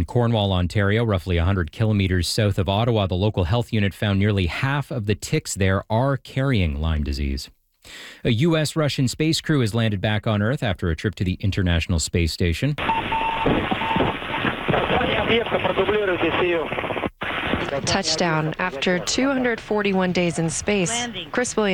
In Cornwall, Ontario, roughly 100 kilometers south of Ottawa, the local health unit found nearly half of the ticks there are carrying Lyme disease. A U.S.-Russian space crew has landed back on Earth after a trip to the International Space Station. Touchdown after 241 days in space. Chris Williams.